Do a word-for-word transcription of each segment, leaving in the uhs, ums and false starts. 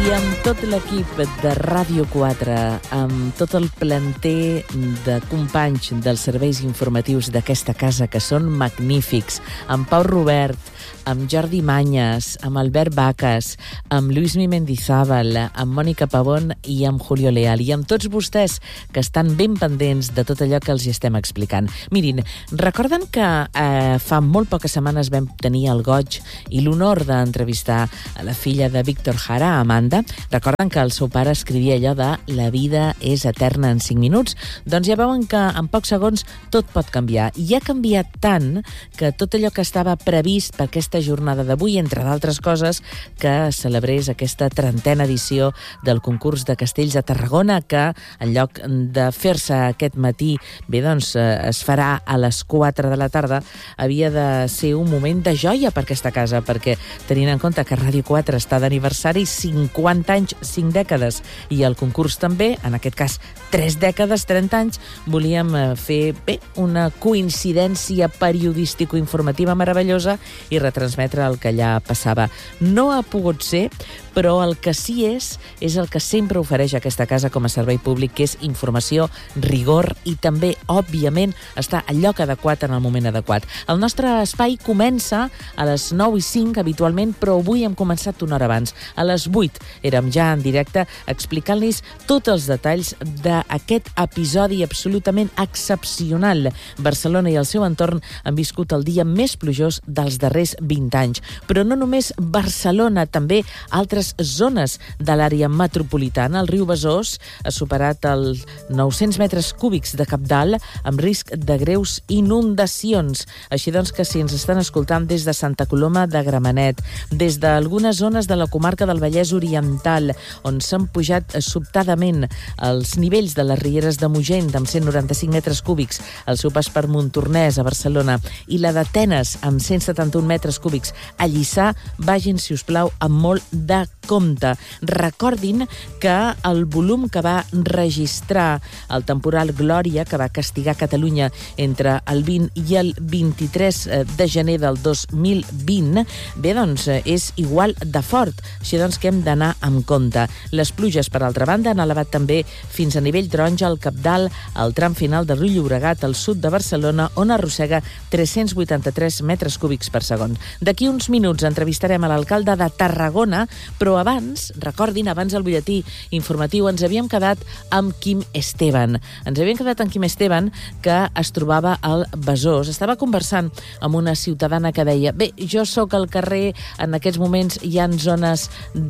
I amb tot l'equip de Ràdio quatre, amb tot el planter de companys dels serveis informatius d'aquesta casa, que són magnífics, amb Pau Robert, amb Jordi Mañas, amb Albert Baques, amb Luismi Mendizábal, amb Mònica Pavón i amb Julio Leal, i amb tots vostès que estan ben pendents de tot allò que els estem explicant. Mirin, recorden que eh, fa molt poques setmanes vam tenir el goig i l'honor d'entrevistar a la filla de Víctor Jara, Amanda? Recorden que el seu pare escrivia allò de la vida és eterna en cinc minuts? Doncs ja veuen que en pocs segons tot pot canviar. I ha canviat tant que tot allò que estava previst per aquesta jornada d'avui, entre d'altres coses, que celebrés aquesta trentena edició del concurs de castells de Tarragona, que en lloc de fer-se aquest matí, bé, doncs es farà a les quatre de la tarda, havia de ser un moment de joia per aquesta casa, perquè tenint en compte que Ràdio quatre està d'aniversari, cinquanta anys, cinc dècades, i el concurs també, en aquest cas tres dècades, trenta anys, volíem fer, bé, una coincidència periodístico-informativa meravellosa i retransmetre el que allà passava. No ha pogut ser, però el que sí és, és el que sempre ofereix aquesta casa com a servei públic, que és informació, rigor i també, òbviament, està al lloc adequat en el moment adequat. El nostre espai comença a les nou i cinc habitualment, però avui hem començat una hora abans. A les vuit érem ja en directe explicant-los tots els detalls d'aquest episodi absolutament excepcional. Barcelona i el seu entorn han viscut el dia més plujós dels darrers vint anys. Però no només Barcelona, també altres zones de l'àrea metropolitana. El riu Besòs ha superat els nou-cents metres cúbics de cabdal amb risc de greus inundacions. Així doncs que si ens estan escoltant des de Santa Coloma de Gramenet, des d'algunes zones de la comarca del Vallès Oriental, on s'han pujat sobtadament els nivells de les rieres de Mogent amb cent noranta-cinc metres cúbics, el seu pas per Montornès a Barcelona i la d'Atenes amb cent setanta-un metres cúbics a Lliçà, vagin, si us plau, amb molt de compte. Recordin que el volum que va registrar el temporal Glòria, que va castigar Catalunya entre el vint i el vint-i-tres de gener del dos mil vint, bé, doncs, és igual de fort. Així doncs que hem d'anar amb compte. Les pluges, per altra banda, han elevat també fins a nivell taronja al cabdal al tram final del riu Llobregat, al sud de Barcelona, on arrossega tres-cents vuitanta-tres metres cúbics per segon. D'aquí uns minuts entrevistarem a l'alcalde de Tarragona, però abans, recordin, abans del butlletí informatiu, ens havíem quedat amb Quim Esteban. Ens havíem quedat amb Quim Esteban, que es trobava al Besòs. Estava conversant amb una ciutadana que deia: bé, jo sóc al carrer, en aquests moments hi ha zones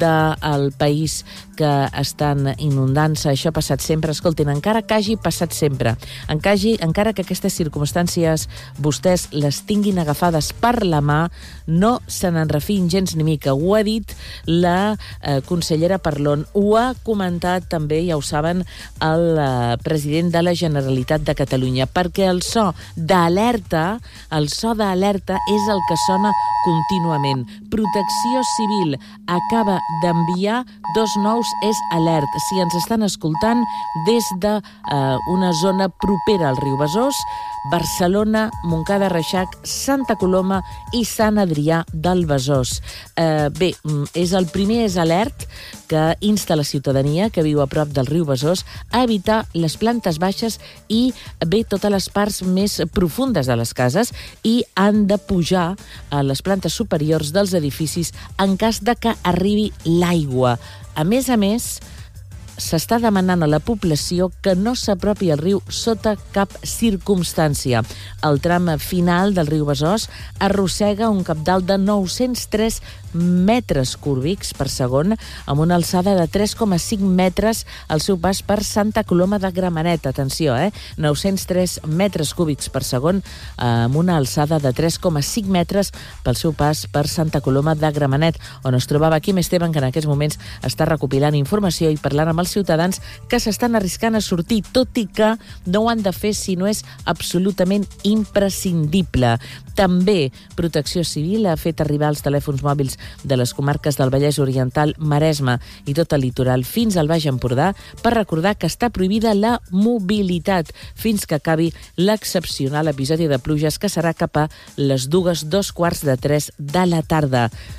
del país que estan inundant-se, això ha passat sempre. Escoltin, encara que hagi passat sempre, encara que aquestes circumstàncies vostès les tinguin agafades per la mà, no se n'en refin gens ni mica. Ho ha dit la eh, consellera Parlon, ho ha comentat també, ja ho saben, el eh, president de la Generalitat de Catalunya, perquè el so d'alerta, el so d'alerta és el que sona contínuament. Protecció Civil acaba d'enviar dos nous és alert. Si ens estan escoltant des de eh, una zona propera al riu Besòs, Barcelona, Montcada, Reixac, Santa Coloma i Sant Adrià del Besòs. Eh, bé, és el primer és alert que insta la ciutadania que viu a prop del riu Besòs a evitar les plantes baixes i, bé, totes les parts més profundes de les cases, i han de pujar a les plantes superiors dels edificis en cas de que arribi l'aigua. A més a més, s'està demanant a la població que no s'apropi al riu sota cap circumstància. El tram final del riu Besòs arrossega un cabdal de nou-cents tres metres cúbics per segon, amb una alçada de tres coma cinc metres al seu pas per Santa Coloma de Gramenet. Atenció, eh? nou-cents tres metres cúbics per segon, amb una alçada de tres coma cinc metres pel seu pas per Santa Coloma de Gramenet, on es trobava Quim Esteban, que en aquests moments està recopilant informació i parlant amb els ciutadans que s'estan arriscant a sortir, tot i que no ho han de fer si no és absolutament imprescindible. També Protecció Civil ha fet arribar els telèfons mòbils de les comarques del Vallès Oriental, Maresme i tot el litoral fins al Baix Empordà per recordar que està prohibida la mobilitat fins que acabi l'excepcional episodi de pluges, que serà cap a les dues, dos quarts de tres de la tarda.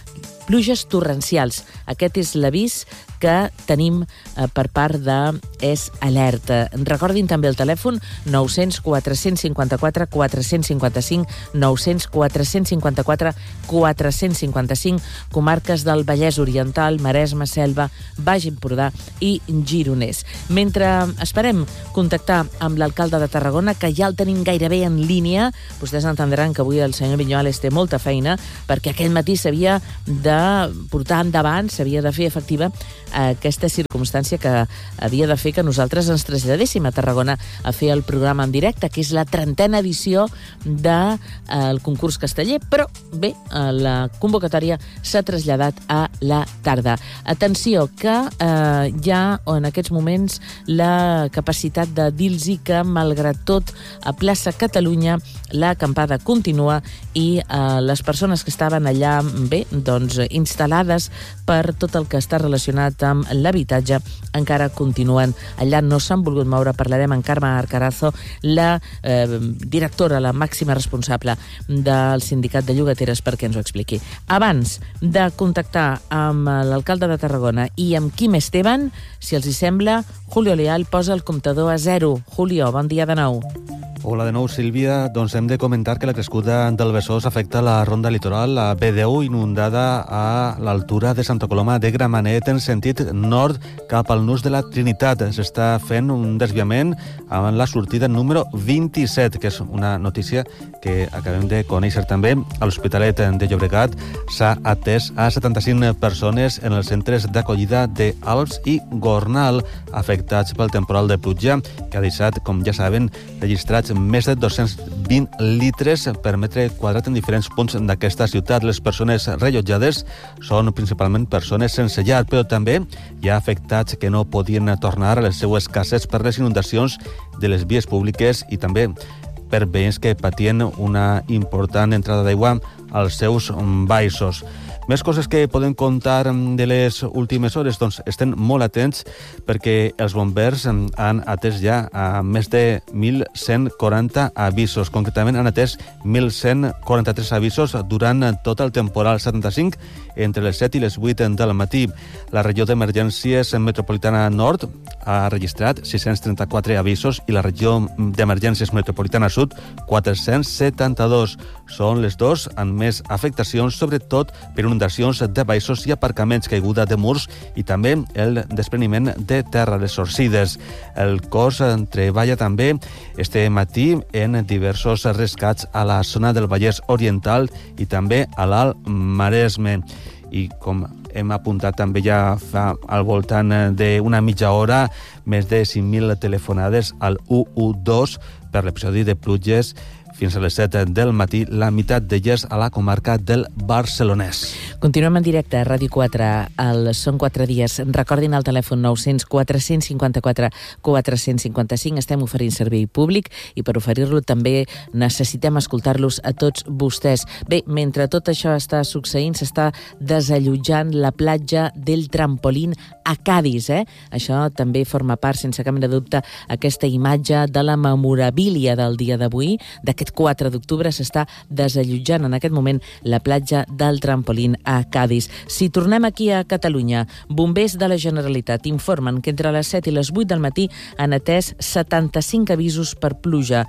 pluges torrencials. Aquest és l'avís que tenim eh, per part de És Alerta. Recordin també el telèfon nou cents quatre cents cinquanta-quatre quatre cents cinquanta-cinc, nou cents quatre cents cinquanta-quatre quatre cents cinquanta-cinc, comarques del Vallès Oriental, Maresme, Selva, Baix Empordà i Gironès. Mentre esperem contactar amb l'alcalde de Tarragona, que ja el tenim gairebé en línia, vostès entendran que avui el senyor Viñuales té molta feina, perquè aquest matí s'havia de portar endavant, s'havia de fer efectiva aquesta circumstància que havia de fer que nosaltres ens traslladéssim a Tarragona a fer el programa en directe, que és la trentena edició del de, concurs casteller, però bé, la convocatòria s'ha traslladat a la tarda. Atenció, que eh, hi ha en aquests moments la capacitat de dir-los que, malgrat tot, a plaça Catalunya l'acampada continua i eh, les persones que estaven allà, bé, doncs, instal·lades per tot el que està relacionat amb l'habitatge encara continuen allà, no s'han volgut moure. Parlarem amb Carme Arcarazo, la eh, directora, la màxima responsable del sindicat de llogateres, perquè ens ho expliqui. Abans de contactar amb l'alcalde de Tarragona i amb Quim Esteban, si els hi sembla, Julio Leal posa el comptador a zero. Julio, bon dia de nou. Hola de nou, Sílvia. Doncs hem de comentar que la crescuda del Besòs afecta la ronda litoral, la B deu, inundada a l'altura de Santa Coloma de Gramenet en sentit nord cap al nus de la Trinitat. S'està fent un desviament amb la sortida número vint-i-set, que és una notícia que acabem de conèixer també. A l'Hospitalet de Llobregat s'ha atès a setanta-cinc persones en els centres d'acollida d'Alps i Gornal, afectats pel temporal de pluja, que ha deixat, com ja saben, registrats més de dos-cents vint litres per metre quadrat en diferents punts d'aquesta ciutat. Les persones rellotjades són principalment persones sense llar, però també hi ha afectats que no podien tornar a les seues cases per les inundacions de les vies públiques i també per veïns que patien una important entrada d'aigua als seus baixos. Més coses que podem contar de les últimes hores, doncs estem molt atents perquè els bombers han atès ja a més de mil cent quaranta avisos. Concretament han atès mil cent quaranta-tres avisos durant tot el temporal, setanta-cinc entre les set i les vuit del matí. La regió d'emergències metropolitana nord ha registrat sis-cents trenta-quatre avisos i la regió d'emergències metropolitana sud quatre-cents setanta-dos. Són les dos amb més afectacions, sobretot per inundacions de baixos i aparcaments, caiguda de murs i també el despreniment de terra, les sorcides. El cos treballa també este matí en diversos rescats a la zona del Vallès Oriental i també a l'Alt Maresme. I com hem apuntat també ja fa al voltant d'una mitja hora, més de cinc mil telefonades al u u dos per l'episodi de pluges fins a les set del matí, la meitat d'elles a la comarca del Barcelonès. Continuem en directe a Ràdio quatre, el Són quatre dies. Recordin el telèfon nou cents quatre cents cinquanta-quatre quatre cents cinquanta-cinc. Estem oferint servei públic i per oferir-lo també necessitem escoltar-los a tots vostès. Bé, mentre tot això està succeint, s'està desallotjant la platja del Trampolín a Cadis, eh? Això també forma part, sense cap de dubte, aquesta imatge de la memorabilia del dia d'avui, d'aquest quatre d'octubre. S'està desallotjant en aquest moment la platja del Trampolín a Cadis. Si tornem aquí a Catalunya, bombers de la Generalitat informen que entre les set i les vuit del matí han atès setanta-cinc avisos per pluja,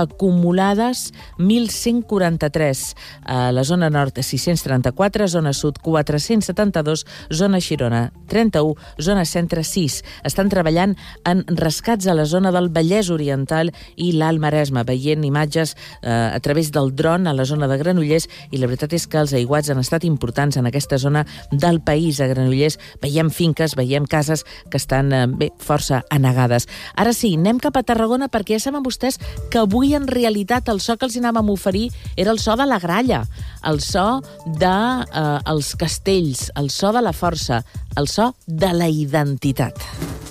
acumulades mil cent quaranta-tres. A la zona nord, sis-cents trenta-quatre, zona sud, quatre-cents setanta-dos, zona Girona, trenta-u, zona centre, sis. Estan treballant en rescats a la zona del Vallès Oriental i l'Alt Maresme, veient imatges eh, a través del dron a la zona de Granollers, i la veritat és que els aiguats han estat importants en aquesta zona del país. A Granollers veiem finques, veiem cases que estan eh, bé, força anegades. Ara sí, anem cap a Tarragona, perquè ja saben vostès que avui en realitat el so que els anàvem a oferir era el so de la gralla, el so dels de, eh, castells, el so de la força, el so de la identitat.